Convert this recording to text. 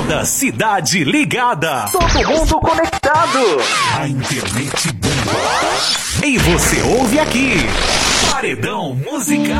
Toda cidade ligada. Todo mundo conectado. A internet bomba. E você ouve aqui. Paredão Musical.